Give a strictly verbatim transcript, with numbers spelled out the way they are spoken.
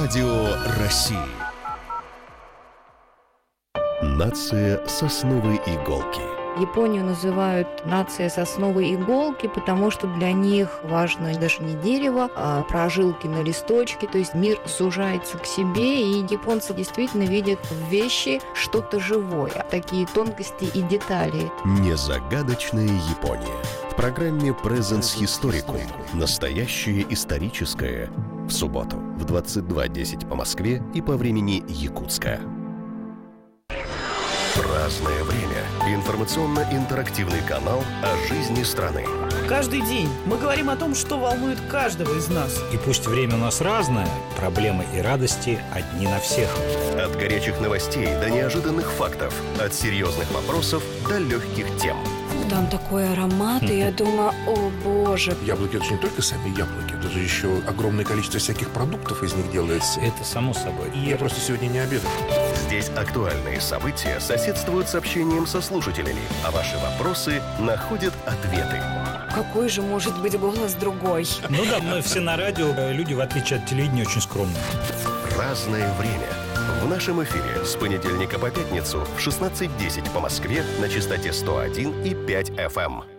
Радио России. Нация сосновой иголки. Японию называют нацией сосновой иголки, потому что для них важно даже не дерево, а прожилки на листочке. То есть мир сужается к себе, и японцы действительно видят в вещи что-то живое, такие тонкости и детали. Незагадочная Япония. В программе Presence Historicum. Настоящее историческое. В субботу в двадцать два десять по Москве и по времени Якутска. Разное время. Информационно-интерактивный канал о жизни страны. Каждый день мы говорим о том, что волнует каждого из нас. И пусть время у нас разное, проблемы и радости одни на всех. От горячих новостей до неожиданных фактов, от серьезных вопросов до легких тем. Там такой аромат, и я думаю, о боже. Яблоки — это же не только сами яблоки, это же еще огромное количество всяких продуктов из них делается. Это само собой. И я просто сегодня не обедал. Здесь актуальные события соседствуют с общением со слушателями, а ваши вопросы находят ответы. Какой же может быть голос другой? Ну да, мы все на радио, люди, в отличие от телевидения, очень скромные. Разное время. В нашем эфире с понедельника по пятницу в шестнадцать десять по Москве на частоте сто один и пять эф эм.